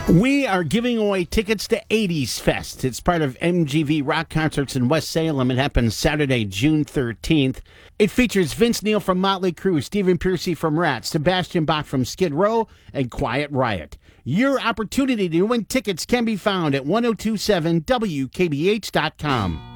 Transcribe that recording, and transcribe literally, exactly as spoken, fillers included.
We are giving away tickets to eighties Fest. It's part of M G V Rock Concerts in West Salem. It happens Saturday, June thirteenth. It features Vince Neil from Motley Crue, Stephen Pearcy from Rat, Sebastian Bach from Skid Row, and Quiet Riot. Your opportunity to win tickets can be found at ten twenty-seven W K B H dot com.